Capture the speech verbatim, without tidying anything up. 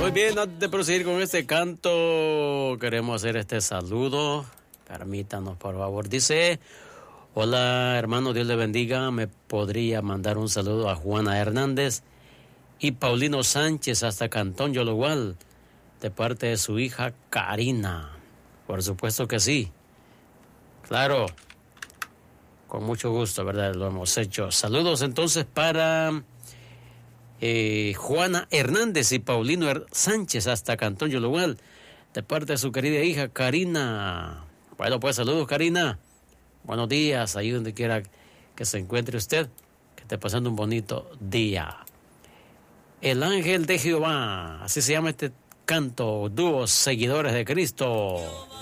Muy bien, antes de proseguir con este canto, queremos hacer este saludo. Permítanos, por favor. Dice: hola, hermano, Dios le bendiga. ¿Me podría mandar un saludo a Juana Hernández y Paulino Sánchez hasta Cantón Yologual, de parte de su hija Karina? Por supuesto que sí. Claro. Con mucho gusto, ¿verdad? Lo hemos hecho. Saludos entonces para eh, Juana Hernández y Paulino Her- Sánchez hasta Cantón Yologual, de parte de su querida hija Karina. Bueno, pues saludos, Karina. Buenos días, ahí donde quiera que se encuentre usted. Que esté pasando un bonito día. El ángel de Jehová, así se llama este canto, dúo Seguidores de Cristo.